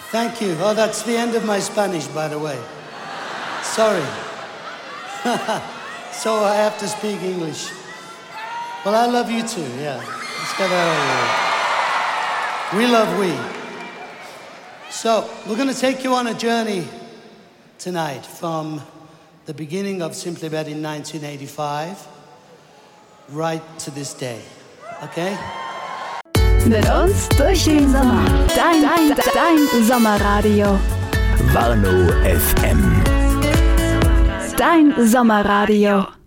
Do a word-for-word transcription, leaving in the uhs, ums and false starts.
Thank you. Oh, that's the end of my Spanish, by the way. Sorry. So I have to speak English. Well, I love you too, yeah. Let's get that over with. We love we. So, we're going to take you on a journey tonight from the beginning of Simply Bad in nineteen eighty-five right to this day. Okay? Mit uns durch den Sommer. Dein, dein, dein Sommerradio. Warnow F M. Dein Sommerradio.